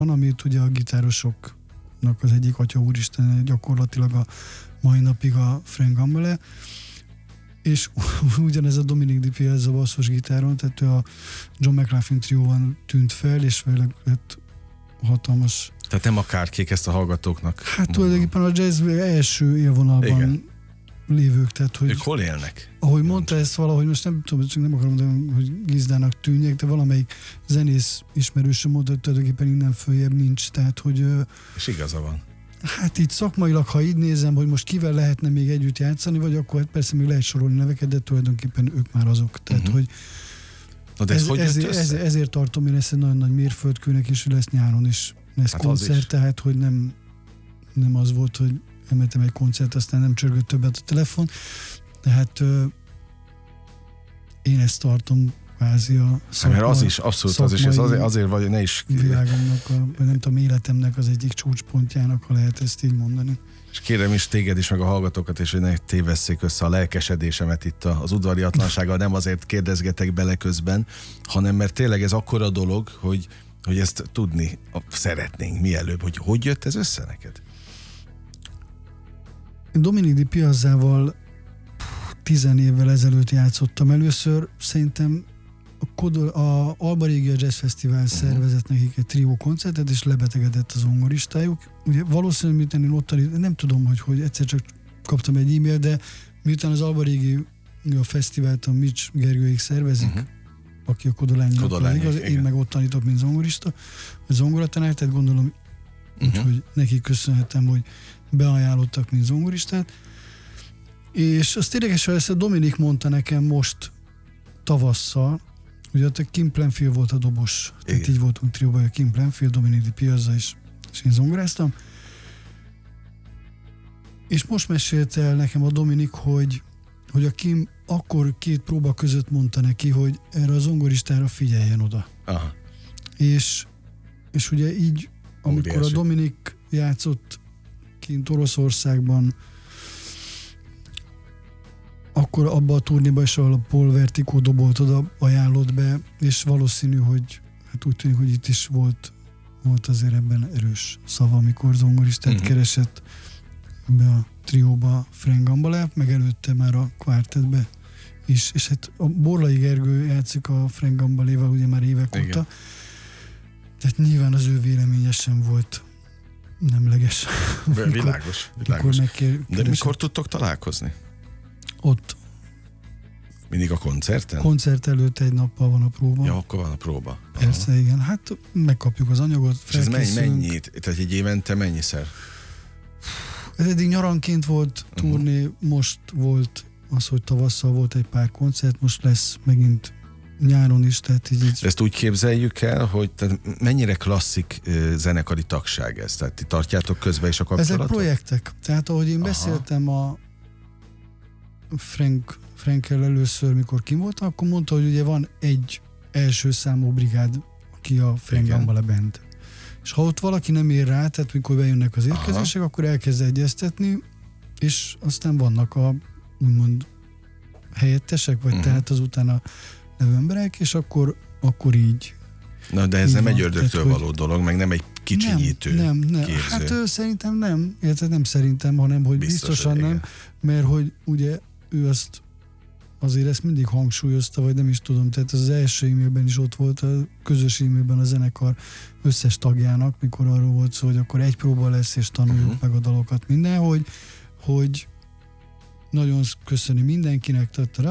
amit ugye a gitárosoknak az egyik atya úristen gyakorlatilag a mai napig a Frank Gambale, és ugyanez a Dominic DiPiazza a basszos gitáron, tehát ő a John McLaughlin trióban tűnt fel, és vele lett hatalmas. Tehát nem akárkék ezt a hallgatóknak. Hát tulajdonképpen a jazz első élvonalban igen. lévők, tehát hogy... Ők hol élnek? Ahogy mondta ezt valahogy, most nem tudom, csak nem akarom mondani, hogy gizdának tűnjek, de valamelyik zenész ismerősöm mondta, hogy tulajdonképpen innen följebb nincs, tehát hogy... És igaza van. Hát itt szakmailag, ha így nézem, hogy most kivel lehetne még együtt játszani, vagy akkor hát persze még lehet sorolni neveket, de tulajdonképpen ők már azok. Tehát, hogy de ezért tartom én ezt egy nagyon nagy mérföldkőnek, és lesz nyáron is lesz hát koncert, tehát hogy nem az volt, hogy emeltem egy koncert, aztán nem csörgött többet a telefon. Tehát én ezt tartom kvázi a szakma, mert az is, abszolút az is, ez azért vagy, ne is... Világomnak, nem tudom, életemnek az egyik csúcspontjának, ha lehet ezt így mondani. És kérem is téged is, meg a hallgatókat is, hogy ne tévesszék össze a lelkesedésemet itt az udvariatlansággal, nem azért kérdezgetek bele közben, hanem mert tényleg ez akkora dolog, hogy ezt tudni szeretnénk mielőbb, hogy jött ez össze neked? Dominic DiPiazzával 10 évvel ezelőtt játszottam először, szerintem a Alba Regia Jazz Fesztivál szervezett nekik egy trió koncertet, és lebetegedett az zongoristájuk. Ugye valószínűleg miután én ott nem tudom, hogy egyszer csak kaptam egy e-mail, de miután az Alba Regia Fesztivált a Mitch Gergőik szervezik, aki a Kodolányi, én meg ott tanítok, mint zongorista, vagy zongoratanár, tehát gondolom, hogy nekik köszönhetem, hogy beajánlottak, mint zongoristát. És az érdekes, hogy ezt a Dominik mondta nekem most tavasszal, ugye ott a Kim Plenfield volt a dobos, tehát így voltunk trióban, a Kim Plenfield, Dominic DiPiazza és én zongoráztam. És most mesélte el nekem a Dominik, hogy a Kim akkor 2 próba között mondta neki, hogy erre a zongoristára figyeljen oda. Aha. És ugye így, amikor a Dominik játszott kint Oroszországban, akkor abban a turnéban is, ahol a Paul Vertigo dobolt oda, ajánlott be, és valószínű, hogy hát úgy tűnik, hogy itt is volt azért ebben erős szava, amikor zongoristát keresett be a trióba Frank Gambale, meg előtte már a kvártetbe is, és hát a Borlai Gergő játszik a Frank Gambaléval ugye már évek óta, tehát nyilván az ő véleménye sem volt nemleges. Világos. De mikor tudtok találkozni? Ott. Mindig a koncerten? Koncert előtt egy nappal van a próba. Ja, akkor van a próba. Persze, igen. Hát megkapjuk az anyagot, és ez mennyi? Tehát egy évente mennyiszer? Ez eddig nyaranként volt turné, most volt az, hogy tavasszal volt egy pár koncert, most lesz megint nyáron is, tehát így... De ezt úgy képzeljük el, hogy tehát mennyire klasszik zenekari tagság ez? Tehát ti tartjátok közben is a kapcsolatot? Ezek projektek. Tehát ahogy én beszéltem a Frankel először, mikor kim voltam, akkor mondta, hogy ugye van egy első számú brigád, aki a Frank Gambale Band. És ha ott valaki nem ér rá, tehát mikor bejönnek az érkezések, akkor elkezd egyeztetni, és aztán vannak a úgymond helyettesek, vagy tehát azután a levő emberek, és akkor így. Na, de ez nem egy ördögtől való dolog, meg nem egy kicsinyítő nem. képző. Hát szerintem nem, illetve nem szerintem, hanem hogy biztosan nem, mert hogy ugye ő azért ezt mindig hangsúlyozta, vagy nem is tudom, tehát az első e-mailben is ott volt, a közös e-mailben a zenekar összes tagjának, mikor arról volt szó, hogy akkor egy próba lesz, és tanuljuk meg a dalokat minden, hogy nagyon köszöni mindenkinek,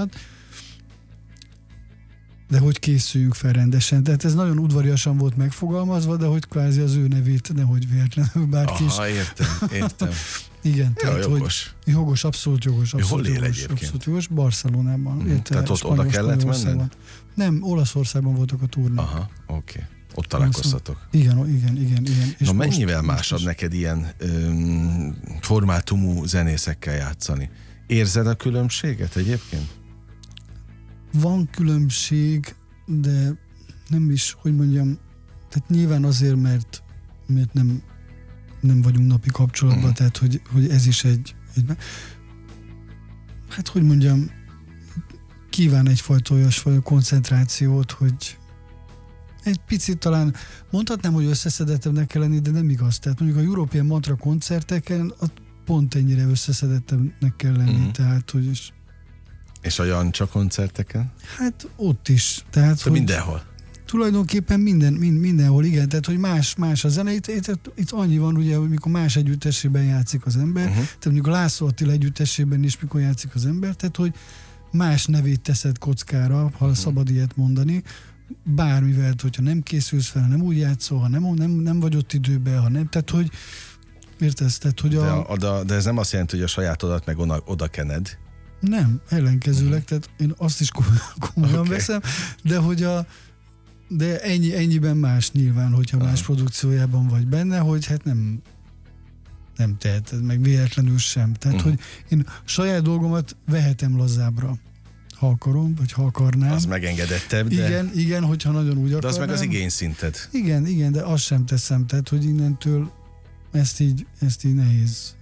de hogy készüljünk fel rendesen. Tehát ez nagyon udvariasan volt megfogalmazva, de hogy kvázi az ő nevét nehogy véletlenül bárki is. Értem. Igen, ja, tehát jogos. Jogos, abszolút jogos. Hol él egyébként? Abszolút jogos, Barcelonában. Tehát ott oda kellett menned? Nem, Olaszországban voltak a turnék. Aha, oké. Ott találkoztatok. Igen. És na mennyivel másabb neked ilyen formátumú zenészekkel játszani? Érzed a különbséget egyébként? Van különbség, de nem is, hogy mondjam, tehát nyilván azért, mert nem vagyunk napi kapcsolatban, tehát hogy ez is egy hát hogy mondjam, kíván egyfajta olyasfajta koncentrációt, hogy Egy picit talán mondhatnám, hogy összeszedettebbnek kell lenni, de nem igaz. Tehát mondjuk a European Mantra koncerteken pont ennyire összeszedettebbnek kell lenni. Tehát, hogy és a Jancsa koncerteken? Hát ott is. Tehát, hogy mindenhol. Tulajdonképpen mindenhol, igen. Tehát, hogy más a zene. Itt annyi van, ugye, hogy mikor más együttesében játszik az ember, tehát mondjuk a László Attila együttesében is, mikor játszik az ember, tehát, hogy más nevét teszed kockára, ha szabad ilyet mondani, bármivel, hogyha nem készülsz fel, nem úgy játszol, ha nem vagy ott időben, ha nem, tehát, hogy értesz? Tehát, hogy de ez nem azt jelenti, hogy a sajátodat meg oda kened. Nem, ellenkezőleg, tehát én azt is komolyan veszem, de hogy de ennyiben más nyilván, hogyha más produkciójában vagy benne, hogy hát nem teheted meg véletlenül sem. Tehát, hogy én saját dolgomat vehetem lazábbra, ha akarom, vagy ha akarnám. Az megengedettebb, de... Igen, hogyha nagyon úgy akarnám. De az meg az igényszinted. Igen, de azt sem teszem, tehát, hogy innentől ezt így nehéz.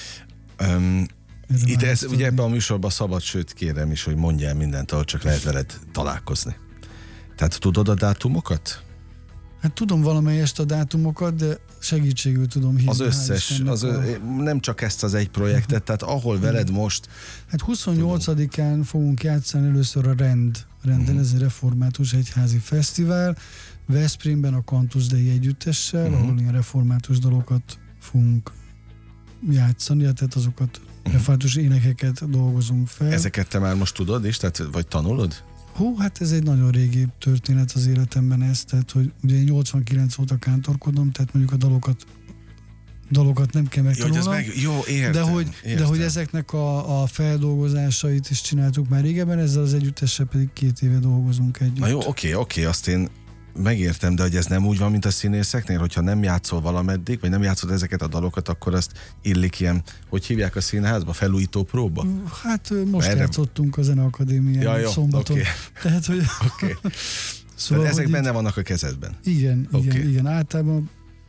Ugye ebben a műsorban szabad, sőt kérem is, hogy mondjál mindent, ahol csak lehet veled találkozni. Tehát tudod a dátumokat? Hát tudom valamelyest a dátumokat, de segítségül tudom hívni. Az összes, nem csak ezt az egy projektet, tehát ahol veled most... Hát 28-án fogunk játszani először a Renden, ez egy református egyházi fesztivál, Veszprémben a Cantus Dei együttessel, ahol ilyen református dalokat fogunk játszani, tehát azokat református énekeket dolgozunk fel. Ezeket te már most tudod is, tehát, vagy tanulod? Hát ez egy nagyon régi történet az életemben ez, tehát hogy ugye én 89 óta kántorkodom, tehát mondjuk a dalokat nem kell megtanulnom. Értem. De hogy ezeknek a feldolgozásait is csináltuk már régebben, ezzel az együttessel pedig 2 éve dolgozunk együtt. Na jó, oké, azt én megértem, de hogy ez nem úgy van, mint a színészeknél, hogyha nem játszol valameddig, vagy nem játszod ezeket a dalokat, akkor azt illik ilyen, hogy hívják a színházba, felújító próba? Hát most játszottunk a Zeneakadémián szombaton. Okay. Tehát, hogy... Szóval, ezek benne vannak a kezedben? Igen. Általában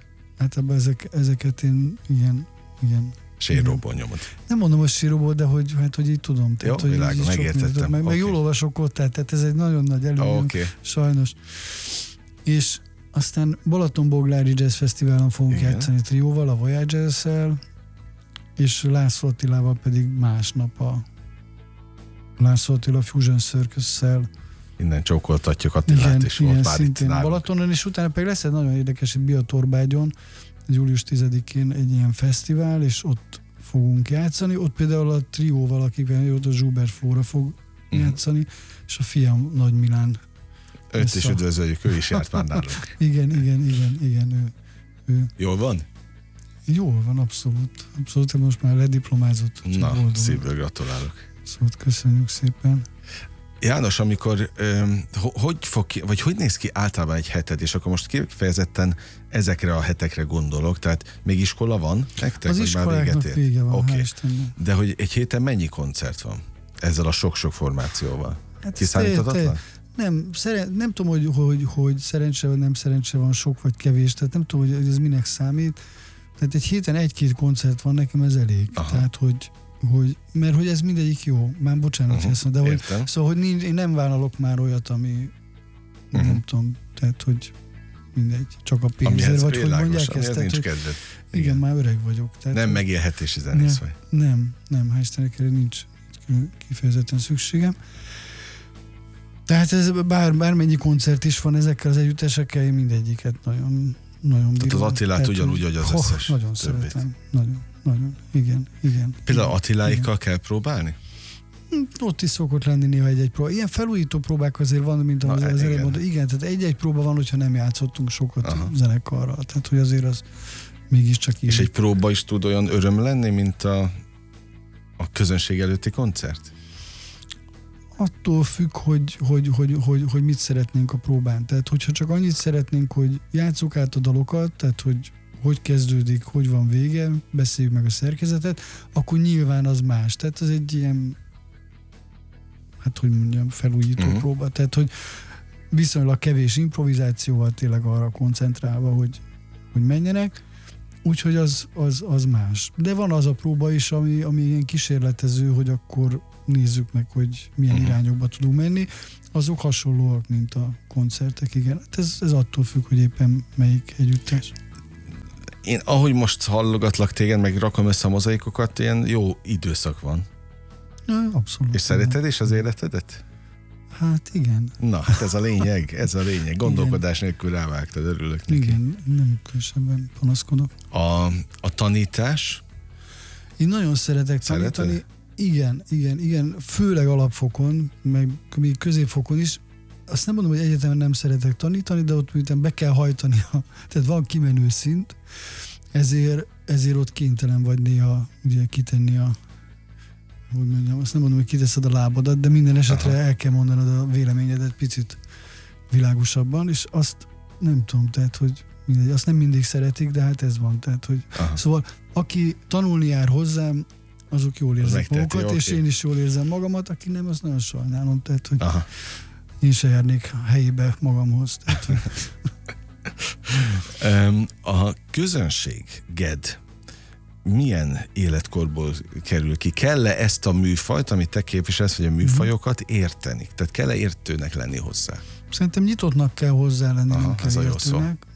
ezeket én igen. Sírróból nyomod. Nem mondom, hogy sírróból, de hogy így tudom. Jó, világos, megértettem. Meg jól olvasok ott, tehát ez egy nagyon nagy előnyöm, sajnos. És aztán Balatonboglári Jazz Fesztiválon fogunk játszani trióval, a Voyagers-szel, és László Attilával pedig másnap a László Attila Fusion Circus-szel. Innen csókoltatjuk Attilát, és volt már szintén itt Balatonon, és utána pedig lesz egy nagyon érdekes, itt Biatorbágyon, július 10-én egy ilyen fesztivál, és ott fogunk játszani. Ott például a trióval, akikben ott a Zsúber Flóra fog játszani, és a fiam Nagy Milán. Őt is üdvözöljük, ő is járt már nálunk. Igen, ő. Jól van? Jól van, abszolút, most már lediplomázott. Na, szívből gratulálok. Abszolút, köszönjük szépen. János, amikor hogy néz ki általában egy heted, és akkor most kifejezetten ezekre a hetekre gondolok, tehát még iskola van nektek? Az iskoláknak vége van, okay. De hogy egy héten mennyi koncert van ezzel a sok-sok formációval? Hát kiszámíthatatlan? Nem tudom, hogy szerencse vagy nem szerencse van, sok vagy kevés, tehát nem tudom, hogy ez minek számít. Tehát egy héten 1-2 koncert van, nekem ez elég. Aha. Tehát, mert hogy ez mindegyik jó. Már bocsánat, de hogy, szóval, hogy én nem vállalok már olyat, ami nem tudom, tehát, hogy mindegy, csak a pénzért, vagy hogy mondják ezt. Nincs kedved. Igen, már öreg vagyok. Tehát, nem megélhetési zenész vagy. Nem, hál' Istennek nincs kifejezetten szükségem. Tehát ez bármennyi koncert is van ezekkel az együttesekkel, én mindegyiket nagyon bírom. Tehát az Attilát ugyanúgy, hogy az összes nagyon többit. Szeretem, nagyon, igen. Például Attiláikkal kell próbálni? Ott is szokott lenni néha egy próba. Ilyen felújító próbák azért van, mint az előbb mondta. Igen, tehát egy próba van, hogyha nem játszottunk sokat zenekarral. Tehát, hogy azért az mégiscsak így. És egy próba is tud olyan öröm lenni, mint a közönség előtti koncert? Attól függ, hogy mit szeretnénk a próbán. Tehát, hogyha csak annyit szeretnénk, hogy játsszuk át a dalokat, tehát, hogy kezdődik, hogy van vége, beszéljük meg a szerkezetet, akkor nyilván az más. Tehát az egy ilyen, felújító próba. Tehát, hogy viszonylag kevés improvizációval tényleg arra koncentrálva, hogy menjenek, úgyhogy az más. De van az a próba is, ami ilyen kísérletező, hogy akkor nézzük meg, hogy milyen irányokba tudunk menni. Azok hasonlóak, mint a koncertek, igen. Hát ez attól függ, hogy éppen melyik együttes. Én ahogy most hallogatlak téged, meg rakom össze a mozaikokat, ilyen jó időszak van. Abszolút. És szereted is az életedet? Hát igen. Na, hát ez a lényeg, ez a lényeg. Gondolkodás nélkül rávágtad, örülök neki. Igen, nem különösebben panaszkodok. A tanítás? Én nagyon szeretek tanítani. Igen. Főleg alapfokon, meg még középfokon is. Azt nem mondom, hogy egyetemen nem szeretek tanítani, de ott miután be kell hajtani, tehát van kimenő szint, ezért ott kénytelen vagy néha ugye kitenni hogy mondjam, azt nem mondom, hogy kiteszed a lábadat, de minden esetre el kell mondanod a véleményedet picit világosabban, és azt nem tudom, tehát, hogy mindegy, azt nem mindig szeretik, de hát ez van, tehát, hogy szóval aki tanulni jár hozzám, azok jól érzik magukat, és én is jól érzem magamat, aki nem, azt nagyon sajnálom, tehát, hogy én se járnék helyébe magamhoz. Tehát, hogy... A közönséged milyen életkorból kerül ki? Kell-e ezt a műfajt, amit te képviselsz, vagy a műfajokat érteni? Tehát kell-e értőnek lenni hozzá? Szerintem nyitottnak kell hozzá lenni, nem kell értőnek.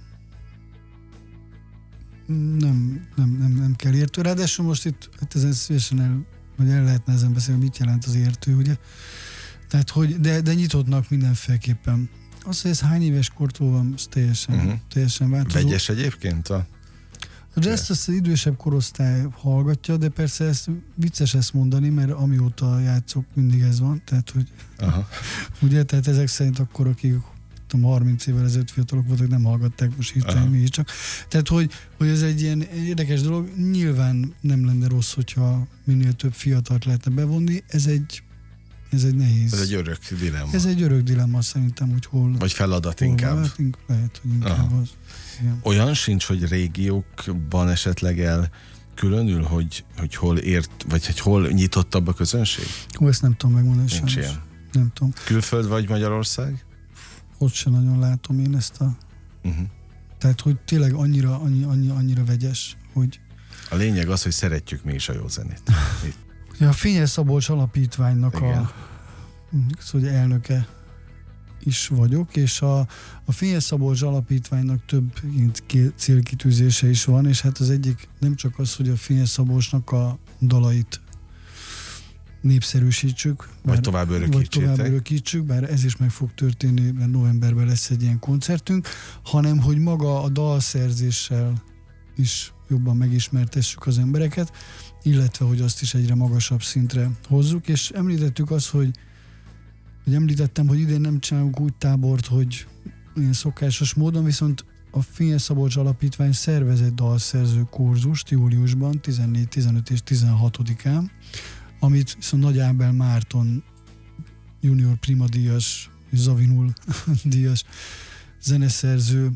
Nem kell értő. Ráadásul most itt hát ezen szívesen el lehetne ezen beszélni, mit jelent az értő, ugye? Tehát, hogy, de nyitottnak mindenféleképpen. Az, hogy ez hány éves kortól van, az teljesen változó. Vegyes egyébként a jazz az idősebb korosztály hallgatja, de persze ezt vicces ezt mondani, mert amióta játszok, mindig ez van. Tehát, hogy ugye, tehát ezek szerint akkor, akik 30 évvel ezelőtt fiatalok voltak, nem hallgatták, most hirtelen mégis csak. Tehát, hogy ez egy ilyen érdekes dolog. Nyilván nem lenne rossz, hogyha minél több fiatalt lehetne bevonni. Ez egy nehéz. Ez egy örök dilemma. Ez egy örök dilemma szerintem, hogy hol... Vagy feladat inkább. Lehet, hogy inkább az. Igen. Olyan sincs, hogy régiókban esetleg elkülönül, hogy hol ért, vagy hogy hol nyitottabb a közönség? Ezt nem tudom megmondani. Nincs ilyen. Nem tudom. Külföld vagy Magyarország? Ott sem nagyon látom én ezt a... Tehát, hogy tényleg annyira vegyes, hogy... A lényeg az, hogy szeretjük mi is a jó zenét. A Fényes Szabolcs Alapítványnak szóval elnöke is vagyok, és a Fényes Szabolcs Alapítványnak több célkitűzése is van, és hát az egyik nem csak az, hogy a Fényes Szabolcsnak a dalait népszerűsítsük, vagy tovább örökítsük, bár ez is meg fog történni, mert novemberben lesz egy ilyen koncertünk, hanem hogy maga a dalszerzéssel is jobban megismertessük az embereket, illetve hogy azt is egyre magasabb szintre hozzuk, és említettük azt, hogy említettem, hogy idén nem csinálunk úgy tábort, hogy ilyen szokásos módon, viszont a Fényes Szabolcs Alapítvány szervezett dalszerző kurzust júliusban, 14, 15 és 16-án, amit viszont Nagy Ábel Márton junior prima díjas, Zavinul díjas zeneszerző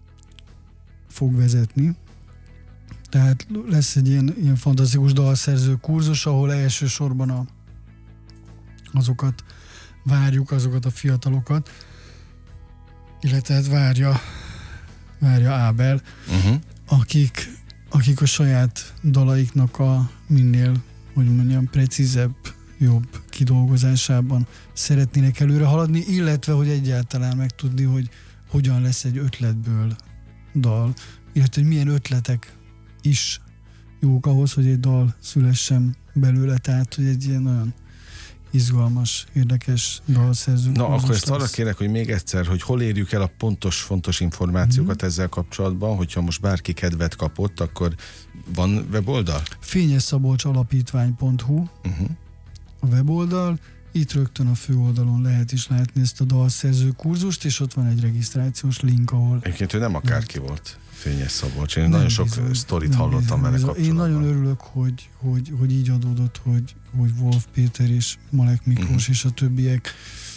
fog vezetni. Tehát lesz egy ilyen fantasztikus dalszerző kurzus, ahol elsősorban azokat várjuk, azokat a fiatalokat, illetve hát várja Ábel, akik a saját dalaiknak a minél, hogy mondjam, precízebb, jobb kidolgozásában szeretnének előre haladni, illetve hogy egyáltalán megtudni, hogy hogyan lesz egy ötletből dal, illetve hogy milyen ötletek is jók ahhoz, hogy egy dal szülessen belőle, tehát hogy egy ilyen olyan izgalmas, érdekes dalszerző. Na, akkor ezt arra kérek, hogy még egyszer, hogy hol érjük el a fontos információkat ezzel kapcsolatban, hogyha most bárki kedvet kapott, akkor van weboldal? fényesszabolcsalapítvány.hu a weboldal, itt rögtön a főoldalon lehet is látni ezt a dalszerző kurzust, és ott van egy regisztrációs link, ahol... Egyébként ő nem akárki volt, Fényes Szabolcs. Én nagyon sok sztorit hallottam vele kapcsolatban. Én nagyon örülök, hogy így adódott, hogy Wolf Péter és Malek Miklós és a többiek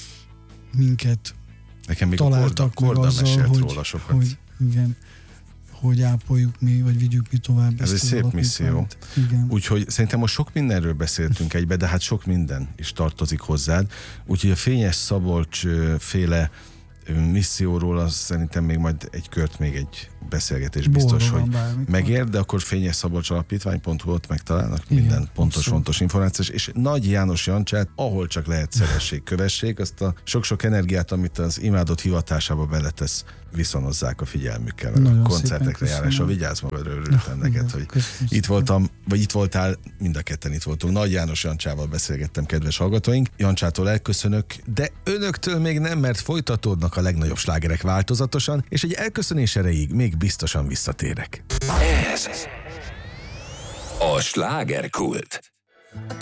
minket nekem még találtak Korda meg azzal, mesélt róla sokat. hogy ápoljuk mi, vagy vigyük mi tovább. Ez egy szép misszió. Úgyhogy szerintem most sok mindenről beszéltünk egybe, de hát sok minden is tartozik hozzád. Úgyhogy a Fényes Szabolcs féle misszióról, az szerintem még majd egy kört, még egy beszélgetés biztos, hogy megér, de akkor fényesszabadsalapítvány.hu, ott megtalálnak minden pontos, fontos információs, és Nagy János Jancsát, ahol csak lehet, szeressék, kövessék, azt a sok-sok energiát, amit az imádott hivatásába beletesz, viszonozzák a figyelmükkel, a koncertekre járásra. Vigyázz magadra, örültem neked, hogy itt voltam, vagy itt voltál, mind a ketten itt voltunk. Nagy János Jancsával beszélgettem, kedves hallgatóink. Jancsától elköszönök, de önöktől még nem, mert folytatódnak a legnagyobb slágerek változatosan, és egy elköszönés erejéig még biztosan visszatérek. Ez a Slágerkult.